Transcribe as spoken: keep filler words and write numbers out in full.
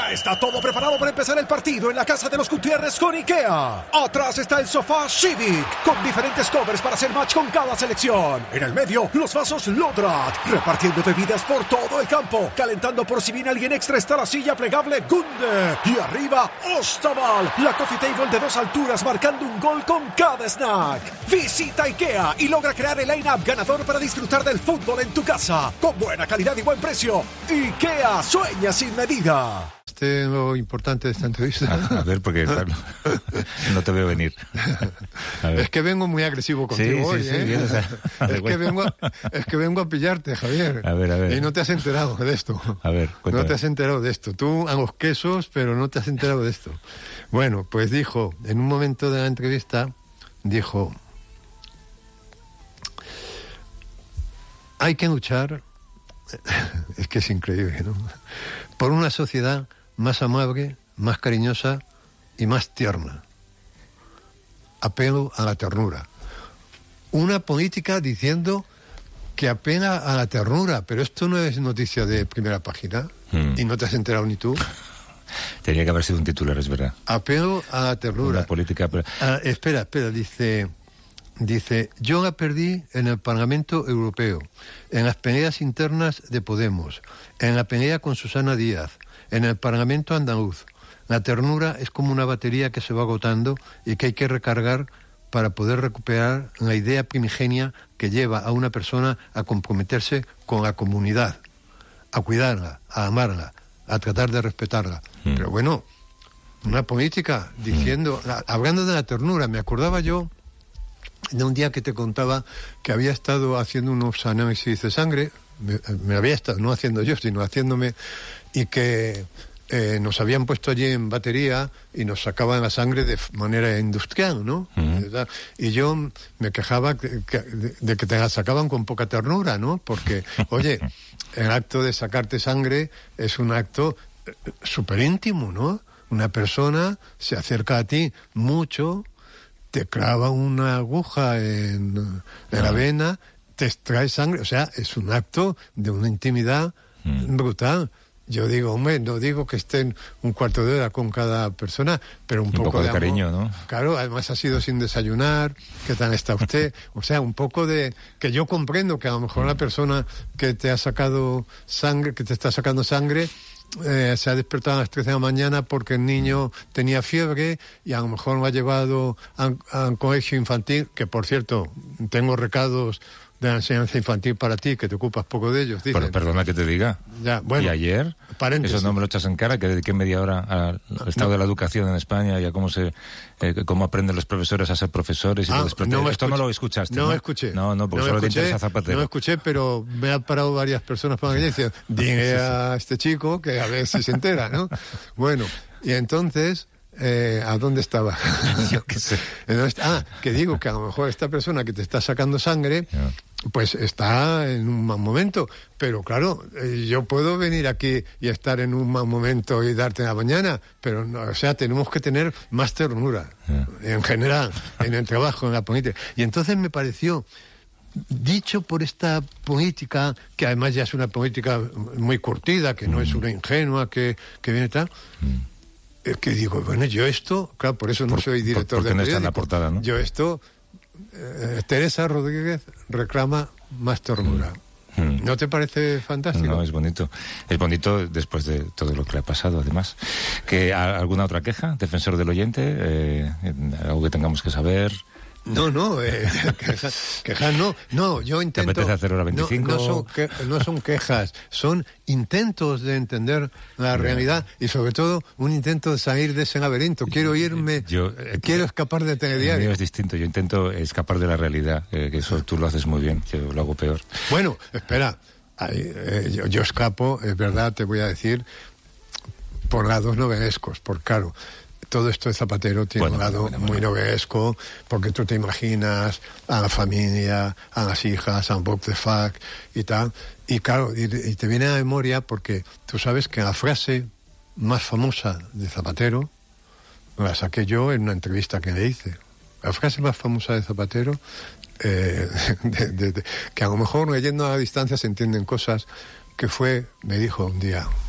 Ya está todo preparado para empezar el partido en la casa de los Gutiérrez con IKEA. Atrás está el sofá Civic, con diferentes covers para hacer match con cada selección. En el medio, los vasos Lodrat, repartiendo bebidas por todo el campo. Calentando por si viene alguien extra está la silla plegable Gunde. Y arriba, Ostaval, la coffee table de dos alturas marcando un gol con cada snack. Visita IKEA y logra crear el line-up ganador para disfrutar del fútbol en tu casa. Con buena calidad y buen precio. IKEA, sueña sin medida. Este es lo importante de esta entrevista. A, a ver, porque claro, no te veo venir. Es que vengo muy agresivo contigo sí, hoy, sí, ¿eh? Sí, bien, o sea, es, que vengo a, es que vengo a pillarte, Javier. A ver, a ver. Y no te has enterado de esto. A ver, cuéntame. No te has enterado de esto. Tú a los quesos, pero no te has enterado de esto. Bueno, pues dijo, en un momento de la entrevista, dijo, hay que luchar, es que es increíble, ¿no? Por una sociedad más amable, más cariñosa y más tierna. Apelo a la ternura. Una política diciendo que apela a la ternura, pero esto no es noticia de primera página, mm. y no te has enterado ni tú. Tenía que haber sido un titular, es verdad. Apelo a la ternura. Una política... Pero... Ah, espera, espera, dice... Dice, yo la perdí en el Parlamento Europeo, en las peleas internas de Podemos, en la pelea con Susana Díaz, en el Parlamento andaluz. La ternura es como una batería que se va agotando y que hay que recargar para poder recuperar la idea primigenia que lleva a una persona a comprometerse con la comunidad, a cuidarla, a amarla, a tratar de respetarla. Mm. Pero bueno, una política diciendo, mm. hablando de la ternura, me acordaba yo de un día que te contaba que había estado haciendo unos análisis de sangre, me, me había estado, no haciendo yo, sino haciéndome, y que eh, nos habían puesto allí en batería y nos sacaban la sangre de manera industrial, ¿no? Uh-huh. Y yo me quejaba que, que, de que te la sacaban con poca ternura, ¿no? Porque, oye, el acto de sacarte sangre es un acto súper íntimo, ¿no? Una persona se acerca a ti mucho, te clava una aguja en, en la vena, te extrae sangre, o sea, es un acto de una intimidad mm. brutal. Yo digo, hombre, no digo que estén un cuarto de hora con cada persona, pero un, un poco, poco de, de cariño, amor. ¿no? Claro, además ha sido sin desayunar, ¿qué tal está usted? O sea, un poco de... que yo comprendo que a lo mejor mm. la persona que te ha sacado sangre, que te está sacando sangre... Eh, se ha despertado a las tres de la mañana porque el niño tenía fiebre y a lo mejor lo ha llevado a, a un colegio infantil, que por cierto, tengo recados de la enseñanza infantil para ti, que te ocupas poco de ellos, dicen. Pero, perdona que te diga. Ya, bueno, y ayer, paréntesis. Eso no me lo echas en cara, que dediqué media hora al estado no. de la educación en España y a cómo se eh, cómo aprenden los profesores a ser profesores. Y ah, todo no Esto no lo escuchaste, ¿no? No escuché. No, no, porque no solo escuché, te interesa Zapatero. No escuché, pero me han parado varias personas por la calle y decían, dile a este chico que a ver si se entera, ¿no? Bueno, y entonces... Eh, ¿a dónde estaba? Yo qué sé. Ah, que digo que a lo mejor esta persona que te está sacando sangre, yeah. pues está en un mal momento. Pero claro, eh, yo puedo venir aquí y estar en un mal momento y darte la mañana, pero no, o sea, tenemos que tener más ternura, yeah. en general, en el trabajo, en la política. Y entonces me pareció, dicho por esta política, que además ya es una política muy curtida, que no mm. es una ingenua, que, que viene tal... Mm. Es que digo, bueno, yo esto, claro, por eso no por, soy director por, de no periódico. Está en la portada, ¿no? Yo esto, eh, Teresa Rodríguez reclama más ternura. Mm. ¿No te parece fantástico? No, es bonito. Es bonito después de todo lo que le ha pasado, además. ¿Que alguna otra queja, defensor del oyente? Eh, ¿Algo que tengamos que saber? No, no, eh, quejas, quejas no, no, yo intento... ¿Te apetece hacer hora veinticinco? No, no, son que, no son quejas, son intentos de entender la yeah. realidad y sobre todo un intento de salir de ese laberinto. Quiero irme, yo, eh, quiero escapar de telediario. Es distinto, yo intento escapar de la realidad, eh, que eso tú lo haces muy bien, yo lo hago peor. Bueno, espera, eh, yo, yo escapo, es verdad, te voy a decir, por lados novelescos, por claro... Todo esto de Zapatero tiene bueno, un lado bueno, bueno, muy novelesco, porque tú te imaginas a la familia, a las hijas, a un Bob the Fuck y tal. Y claro, y, y te viene a la memoria porque tú sabes que la frase más famosa de Zapatero la saqué yo en una entrevista que le hice. La frase más famosa de Zapatero, eh, de, de, de, que a lo mejor leyendo a la distancia se entienden cosas, que fue, me dijo un día...